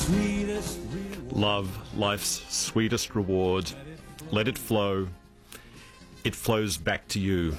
Love, life's sweetest reward. Let it flow. It flows back to you.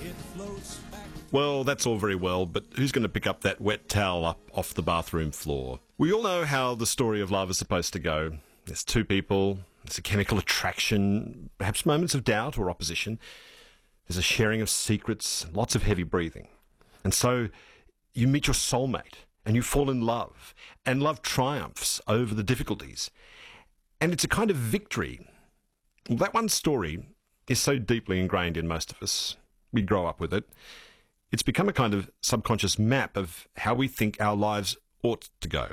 Well, that's all very well, but who's going to pick up that wet towel up off the bathroom floor? We all know how the story of love is supposed to go. There's two people, there's a chemical attraction, perhaps moments of doubt or opposition. There's a sharing of secrets, lots of heavy breathing. And so you meet your soulmate and you fall in love, and love triumphs over the difficulties. And it's a kind of victory. Well, that one story is so deeply ingrained in most of us. We grow up with it. It's become a kind of subconscious map of how we think our lives ought to go.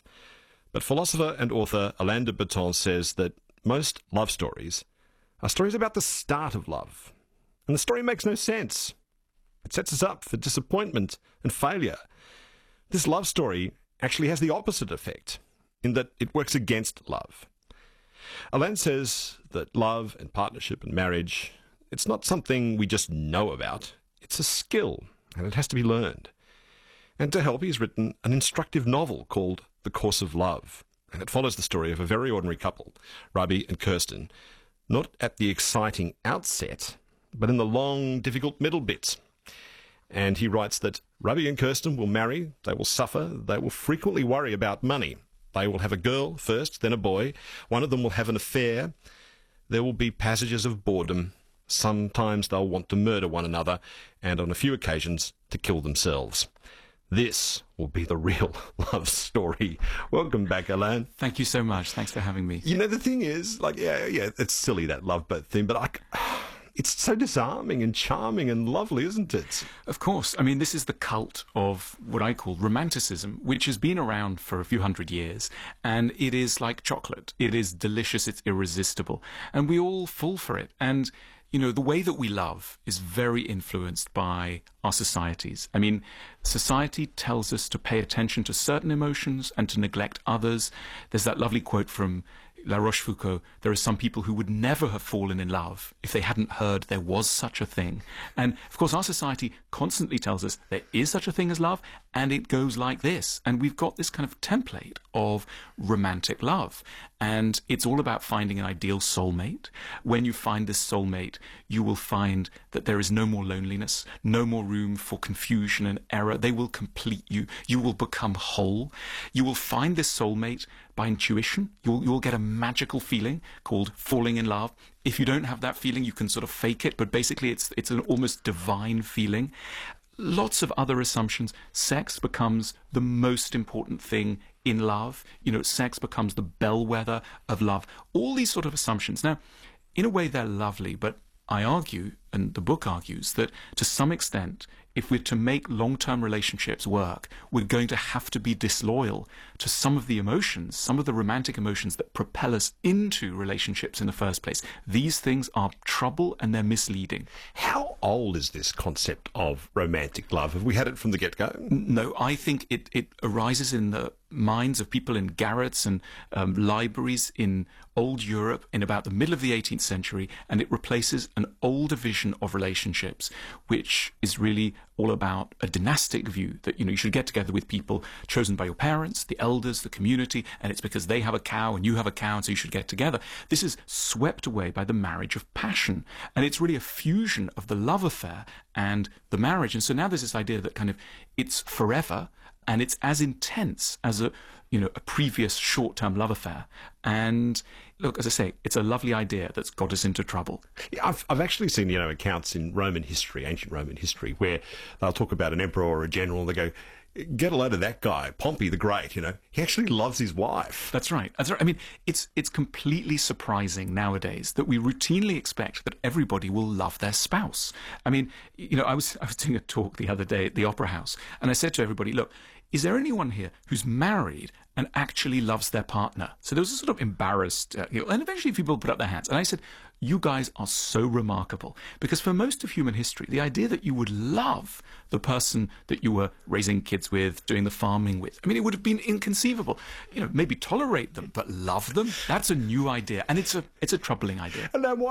But philosopher and author Alain de Botton says that most love stories are stories about the start of love. And the story makes no sense. It sets us up for disappointment and failure. This love story actually has the opposite effect, in that it works against love. Alain says that love and partnership and marriage, it's not something we just know about. It's a skill, and it has to be learned. And to help, he's written an instructive novel called The Course of Love. And it follows the story of a very ordinary couple, Rabi and Kirsten, not at the exciting outset, but in the long, difficult middle bits. And he writes that Rabi and Kirsten will marry, they will suffer, they will frequently worry about money. They will have a girl first, then a boy. One of them will have an affair. There will be passages of boredom. Sometimes they'll want to murder one another, and on a few occasions to kill themselves. This will be the real love story. Welcome back, Alain. Thank you so much. Thanks for having me. You know, the thing is, it's silly, that love boat thing, but it's so disarming and charming and lovely, isn't it? Of course. I mean, this is the cult of what I call romanticism, which has been around for a few hundred years. And it is like chocolate. It is delicious. It's irresistible. And we all fall for it. And, you know, the way that we love is very influenced by our societies. I mean, society tells us to pay attention to certain emotions and to neglect others. There's that lovely quote from La Rochefoucauld: there are some people who would never have fallen in love if they hadn't heard there was such a thing. And, of course, our society constantly tells us there is such a thing as love, and it goes like this. And we've got this kind of template of romantic love. And it's all about finding an ideal soulmate. When you find this soulmate, you will find that there is no more loneliness, no more room for confusion and error. They will complete you. You will become whole. You will find this soulmate by intuition. You'll get a magical feeling called falling in love. If you don't have that feeling, you can sort of fake it, but basically it's an almost divine feeling. Lots of other assumptions. Sex becomes the most important thing in love. You know, sex becomes the bellwether of love. All these sort of assumptions. Now, in a way, they're lovely, but I argue, and the book argues, that to some extent, if we're to make long-term relationships work, we're going to have to be disloyal to some of the emotions, some of the romantic emotions that propel us into relationships in the first place. These things are trouble and they're misleading. How old is this concept of romantic love? Have we had it from the get-go? No, I think it arises in the minds of people in garrets and libraries in old Europe in about the middle of the 18th century, and it replaces an older vision of relationships, which is really all about a dynastic view that, you know, you should get together with people chosen by your parents, the elders, the community, and it's because they have a cow and you have a cow, and so you should get together. This is swept away by the marriage of passion, and it's really a fusion of the love affair and the marriage. And so now there's this idea that kind of it's forever, and it's as intense as a previous short-term love affair. And look, as I say, it's a lovely idea that's got us into trouble. Yeah, I've actually seen, accounts in Roman history, ancient Roman history, where they'll talk about an emperor or a general, and they go, get a load of that guy, Pompey the Great, he actually loves his wife. That's right. I mean, it's completely surprising nowadays that we routinely expect that everybody will love their spouse. I mean, I was doing a talk the other day at the Opera House, and I said to everybody, look, is there anyone here who's married and actually loves their partner? So there was a sort of embarrassed, and eventually people put up their hands. And I said, you guys are so remarkable, because for most of human history, the idea that you would love the person that you were raising kids with, doing the farming with, I mean, it would have been inconceivable. Maybe tolerate them, but love them? That's a new idea, and it's a troubling idea. And now,